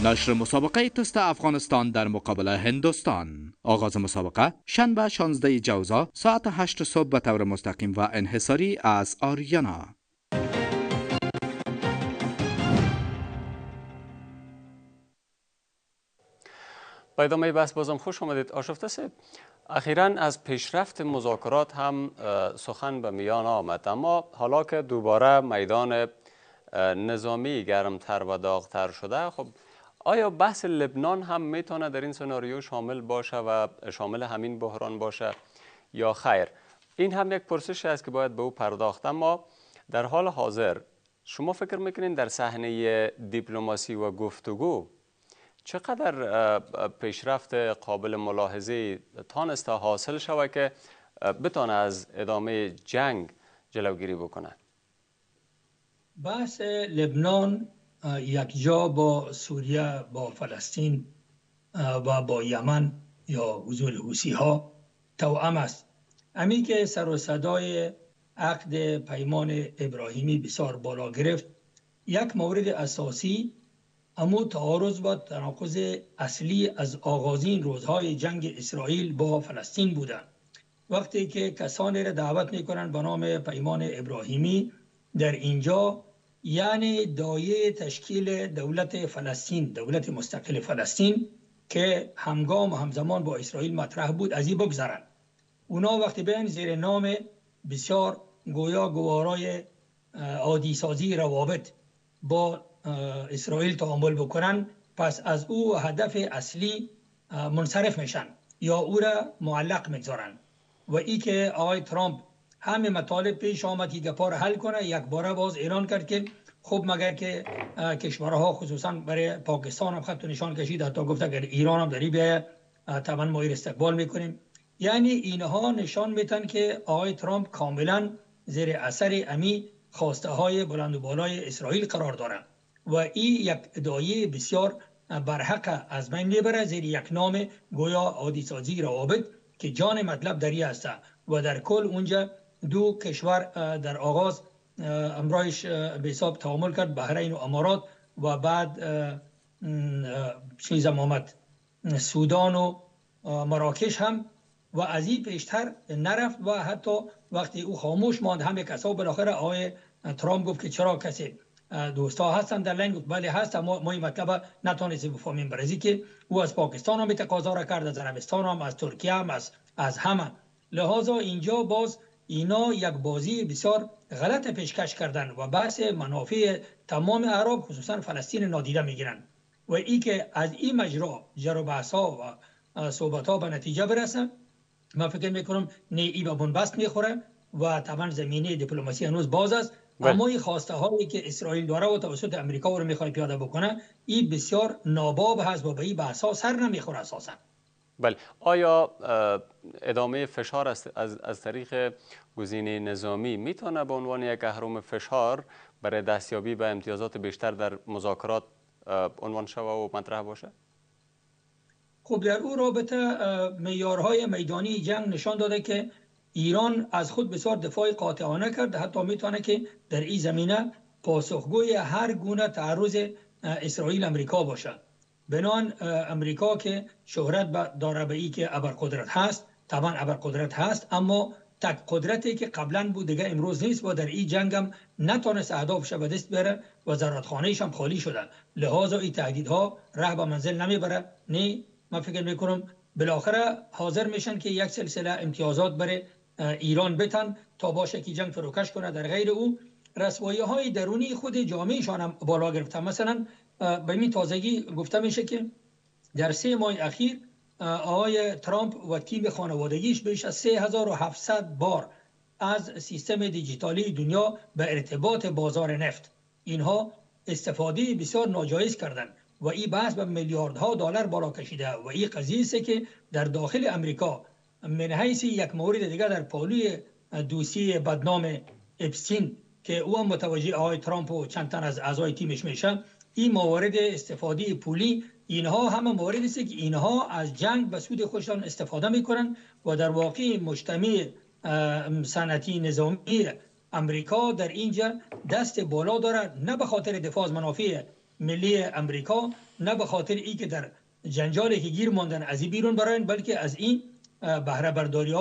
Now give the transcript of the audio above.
نشر مسابقه تست افغانستان در مقابل هندوستان. آغاز مسابقه شنبه 16 جوزا ساعت 8 صبح به طور مستقیم و انحصاری از آریانا. با ادامه بحث بازم خوش آمدید. آشفته صاحب، اخیراً از پیشرفت مذاکرات هم سخن به میان آمد، اما حالا که دوباره میدان نظامی گرمتر و داغتر شده، خب آیا بحث لبنان هم میتونه در این سناریو شامل باشه و شامل همین بحران باشه یا خیر؟ این هم یک پرسش است که باید به او پرداخت. اما در حال حاضر شما فکر میکنین در صحنه دیپلماسی و گفتگو چقدر پیشرفت قابل ملاحظه تانسته حاصل شود که بتونه از ادامه جنگ جلوگیری بکنه؟ بحث لبنان یک جا با سوریه، با فلسطین و با یمن یا حضور حوثی ها توأم است. امی که سر و صدای عقد پیمان ابراهیمی بسیار بالا گرفت، یک مورد اساسی اما تعارض و تناقض اصلی از آغازین روزهای جنگ اسرائیل با فلسطین بودند. وقتی که کسانی را دعوت میکنند به نام پیمان ابراهیمی، در اینجا یعنی دایه تشکیل دولت فلسطین، دولت مستقل فلسطین که همگام و همزمان با اسرائیل مطرح بود، از این بگذرند. اونا وقتی بیان زیر نام بسیار گویا گوارای عادی سازی روابط با اسرائیل تعامل بکنن، پس از او هدف اصلی منصرف میشن یا او را معلق میگذارن. و ای که آقای ترامپ همه مطالب پیش آمد که گپا را حل کنه، یک باره باز اعلان کرد که خب مگر که کشورها خصوصا برای پاکستان هم خط و نشان کشید، حتی گفت اگر ایران هم داری بیاید طبعا ما این استقبال میکنیم. یعنی اینها نشان میتن که آقای ترامپ کاملا زیر اثر امی خواسته های بلند و بالای اسرائیل قرار دارند و این یک ادعای بسیار برحق از بین میبره زیر یک نام گویا عادی سازی روابط که جان مطلب دری است و در کل اونجا دو کشور در آغاز امرایش به حساب تعامل کرد، بحرین و امارات، و بعد چیز آمد سودان و مراکش هم، و از این پیشتر نرفت و حتی وقتی او خاموش ماند همه کسا بالاخره آقای ترامپ گفت که چرا کسی دوستا هستن در لین؟ گفت بله هست، ما این مطلب نتونستیم بفهمیم. برای که او از پاکستان هم تقاضا را کرد، از عربستان هم، از ترکیه هم، از همه. لحاظا اینجا باز اینا یک بازی بسیار غلط پیشکش کردن و بحث منافع تمام عرب خصوصا فلسطین نادیده میگیرن و ای که از این مجرا جر و بحث ها و صحبت ها به نتیجه برسه، من فکر میکنم نه ای به بنبست میخوره و طبعا زمینه دیپلماسی هنوز باز است. اما این خواسته هایی که اسرائیل داره و توسط امریکا رو میخواد پیاده بکنه، این بسیار ناباب هست و به این بحث ها سر نمیخوره اساسا. بله، آیا ادامه فشار از طریق گزینه نظامی میتونه به عنوان یک اهرم فشار برای دستیابی به امتیازات بیشتر در مذاکرات عنوان شود و مطرح باشه؟ خب در او رابطه معیارهای میدانی جنگ نشان داده که ایران از خود بسیار دفاع قاطعانه کرد، حتی میتونه که در این زمینه پاسخگوی هر گونه تعرض اسرائیل امریکا باشد. بنان امریکا که شهرت داره به این که ابرقدرت هست، طبعا ابرقدرت هست، اما تک قدرتی که قبلا بود دیگه امروز نیست و در این جنگ هم نتونست اهدافش به دست بیاره و زرادخانه‌اش هم خالی شده. لحاظا این تهدیدها راه به منزل نمیبره. نه، من فکر میکنم بالاخره حاضر میشن که یک سلسله امتیازات برای ایران بتن تا باشه که جنگ فروکش کنه. در غیر او رسوایی های درونی خود جامعهشان هم بالا گرفته. مثلا به این تازگی گفته میشه که در 3 ماه اخیر آقای ترامپ و تیم خانوادگیش بیش از 3700 بار از سیستم دیجیتالی دنیا به ارتباط بازار نفت اینها استفاده بسیار ناجایز کردند و این بحث به میلیاردها دلار بالا کشیده و این قضیه است که در داخل امریکا من حیث یک مورد دیگر در پالوی دوسیه بدنام اپستین که او هم متوجه آقای ترامپ و چند تن از اعضای تیمش میشن، این موارد استفاده پولی اینها همه موردی است که اینها از جنگ به سود خودشان استفاده میکنن و در واقع مجتمع صنعتی نظامی امریکا در اینجا دست بالا داره، نه به خاطر دفاع از منافع ملی امریکا، نه به خاطر ای که در جنجالی که گیر ماندن از این بیرون براین، بلکه از این بهره برداری